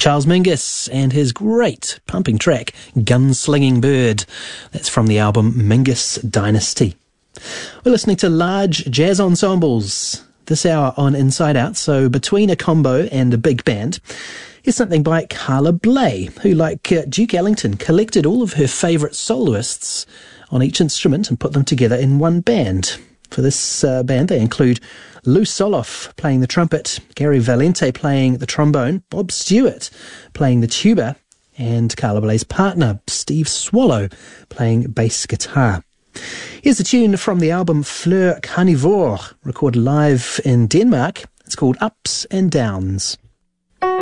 Charles Mingus and his great pumping track, Gunslinging Bird. That's from the album Mingus Dynasty. We're listening to large jazz ensembles this hour on Inside Out, so between a combo and a big band. Here's something by Carla Bley, who, like Duke Ellington, collected all of her favourite soloists on each instrument and put them together in one band. For this band, they include Lou Soloff playing the trumpet, Gary Valente playing the trombone, Bob Stewart playing the tuba, and Carla Bley's partner, Steve Swallow, playing bass guitar. Here's a tune from the album Fleur Carnivore, recorded live in Denmark. It's called Ups and Downs.